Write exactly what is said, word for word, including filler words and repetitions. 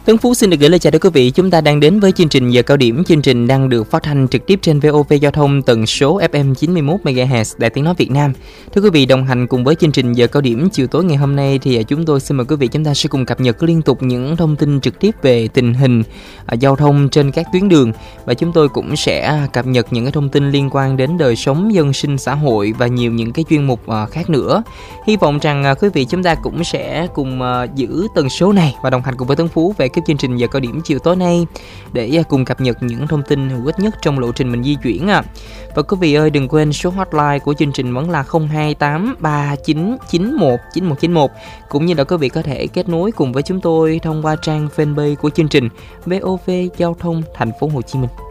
Tấn Phú xin được gửi lời chào đến quý vị. Chúng ta đang đến với chương trình Giờ Cao Điểm. Chương trình đang được phát thanh trực tiếp trên vê o vê Giao thông tần số ép em chín mươi mốt mê ga héc Đài Tiếng nói Việt Nam. Thưa quý vị, đồng hành cùng với chương trình Giờ Cao Điểm chiều tối ngày hôm nay thì chúng tôi xin mời quý vị chúng ta sẽ cùng cập nhật liên tục những thông tin trực tiếp về tình hình giao thông trên các tuyến đường, và chúng tôi cũng sẽ cập nhật những cái thông tin liên quan đến đời sống dân sinh xã hội và nhiều những cái chuyên mục khác nữa. Hy vọng rằng quý vị chúng ta cũng sẽ cùng giữ tần số này và đồng hành cùng với Tấn Phú về cái chương trình Giờ Cao Điểm chiều tối nay để cùng cập nhật những thông tin hữu ích nhất trong lộ trình mình di chuyển à. Và quý vị ơi, đừng quên số hotline của chương trình vẫn là không hai tám ba chín chín một chín một chín một, cũng như là quý vị có thể kết nối cùng với chúng tôi thông qua trang fanpage của chương trình vê o vê Giao thông Thành phố Hồ Chí Minh.